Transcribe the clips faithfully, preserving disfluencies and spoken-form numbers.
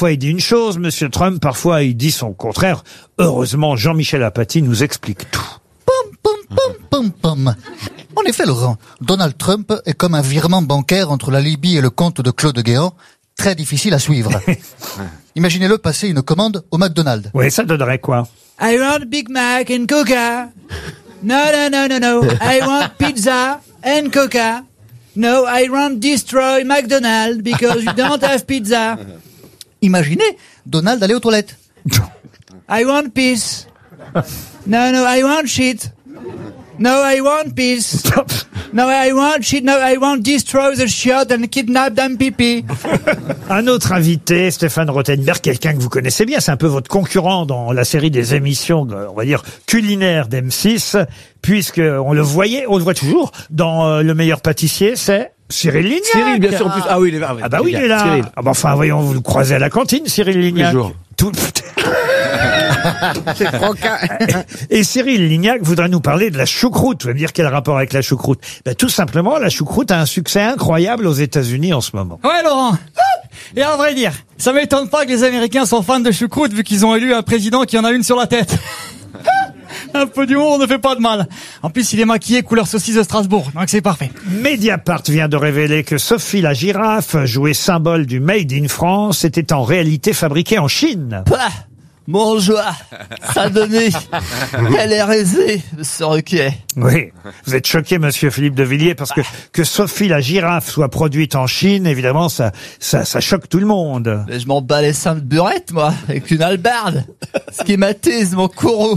Parfois, il dit une chose, Monsieur Trump, parfois, il dit son contraire. Heureusement, Jean-Michel Apathy nous explique tout. Pom, pom, pom, pom, pom. En effet, Laurent, Donald Trump est comme un virement bancaire entre la Libye et le compte de Claude Guéant, très difficile à suivre. Imaginez-le passer une commande au McDonald's. Oui, ça donnerait quoi? I want Big Mac and Coca. No, no, no, no, no. I want pizza and Coca. No, I want destroy McDonald's because you don't have pizza. Imaginez Donald aller aux toilettes. I want peace. No, no, I want shit. No, I want peace. No, I want shit. No, I want destroy the shit and kidnap them pipi. Un autre invité, Stéphane Rothenberg, quelqu'un que vous connaissez bien, c'est un peu votre concurrent dans la série des émissions, on va dire, culinaires d'M six, puisque on le voyait, on le voit toujours, dans euh, Le Meilleur Pâtissier, c'est Cyril Lignac. Cyril, bien sûr, en plus. Ah oui, il est là. Ah bah oui, il est là. Cyril. Ah bah enfin, voyons, vous le croisez à la cantine, Cyril Lignac. Tous les jours. Tout... C'est franca. Et Cyril Lignac voudrait nous parler de la choucroute. Vous allez me dire quel rapport avec la choucroute? Ben, tout simplement, la choucroute a un succès incroyable aux États-Unis en ce moment. Ouais, Laurent. Et à vrai dire, ça m'étonne pas que les Américains sont fans de choucroute vu qu'ils ont élu un président qui en a une sur la tête. Un peu d'humour ne fait pas de mal. En plus, il est maquillé couleur saucisse de Strasbourg, donc c'est parfait. Mediapart vient de révéler que Sophie la girafe, jouée symbole du Made in France, était en réalité fabriquée en Chine. Bah, bonjour, Saint-Denis, quelle hérésie, monsieur Ruquier. Oui, vous êtes choqué, monsieur Philippe de Villiers, parce que que Sophie la girafe soit produite en Chine, évidemment, ça ça, ça choque tout le monde. Mais je m'en bats les seins de burette, moi, avec une hallebarde. Ce qui m'attise mon courroux.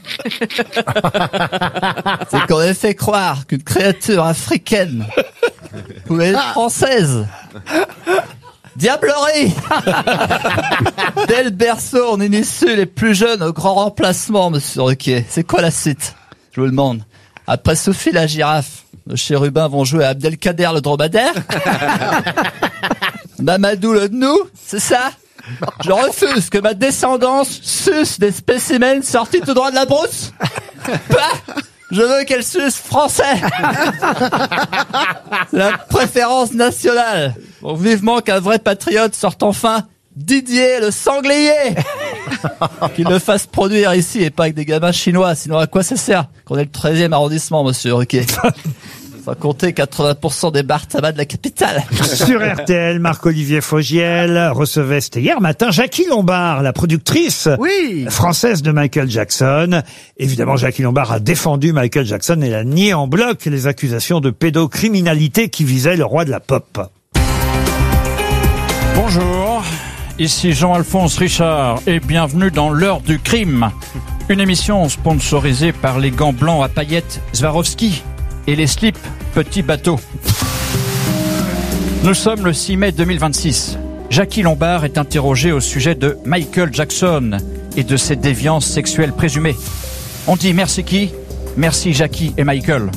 C'est qu'on a fait croire qu'une créature africaine pouvait être française. Diablerie. Dès le berceau, on initie les plus jeunes au grand remplacement, monsieur Ruquier. C'est quoi la suite? Je vous le demande. Après Sophie la girafe, nos chérubins vont jouer à Abdelkader le dromadaire. Mamadou le gnou, c'est ça? Je refuse que ma descendance suce des spécimens sortis tout droit de la brousse. Bah, je veux qu'elle suce français. C'est la préférence nationale. Bon, vivement qu'un vrai patriote sorte enfin Didier le sanglier. Qu'il le fasse produire ici et pas avec des gamins chinois. Sinon à quoi ça sert qu'on est le treizième arrondissement, monsieur Ruquier? Sans compter quatre-vingts pour cent des bars tabac de la capitale. Sur R T L, Marc-Olivier Fogiel recevait, c'était hier matin, Jackie Lombard, la productrice Oui. française de Michael Jackson. Évidemment, Jackie Lombard a défendu Michael Jackson et a nié en bloc les accusations de pédocriminalité qui visaient le roi de la pop. Bonjour, ici Jean-Alphonse Richard et bienvenue dans l'heure du crime. Une émission sponsorisée par les gants blancs à paillettes Swarovski et les slips Petit Bateau. Nous sommes le six mai deux mille vingt-six. Jackie Lombard est interrogée au sujet de Michael Jackson et de ses déviances sexuelles présumées. On dit merci qui? Merci Jackie et Michael.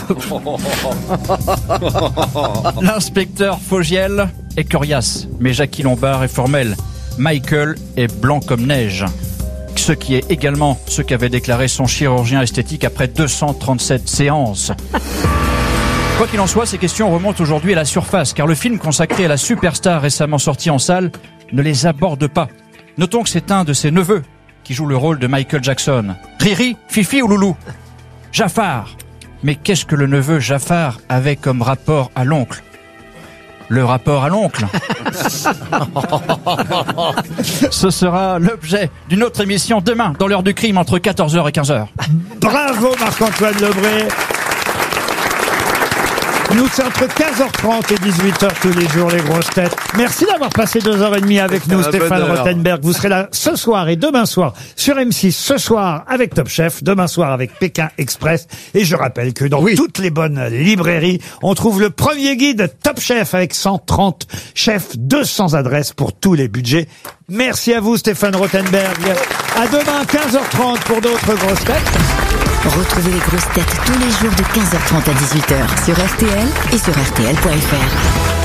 L'inspecteur Fogiel est coriace, mais Jackie Lombard est formel. Michael est blanc comme neige. Ce qui est également ce qu'avait déclaré son chirurgien esthétique après deux cent trente-sept séances. Quoi qu'il en soit, ces questions remontent aujourd'hui à la surface, car le film consacré à la superstar récemment sorti en salle ne les aborde pas. Notons que c'est un de ses neveux qui joue le rôle de Michael Jackson. Riri, Fifi ou Loulou? Jafar. Mais qu'est-ce que le neveu Jafar avait comme rapport à l'oncle? Le rapport à l'oncle. Ce sera l'objet d'une autre émission demain, dans l'heure du crime, entre quatorze heures et quinze heures. Bravo Marc-Antoine Lebré. Nous, c'est entre quinze heures trente et dix-huit heures tous les jours, les grosses têtes. Merci d'avoir passé deux heures et demie avec nous, Stéphane Rothenberg. Vous serez là ce soir et demain soir sur M six, ce soir avec Top Chef, demain soir avec Pékin Express. Et je rappelle que dans oui. toutes les bonnes librairies, on trouve le premier guide Top Chef avec cent trente chefs, deux cents adresses pour tous les budgets. Merci à vous, Stéphane Rothenberg. À demain, quinze heures trente pour d'autres grosses têtes. Retrouvez les grosses têtes tous les jours de quinze heures trente à dix-huit heures sur R T L et sur R T L point F R.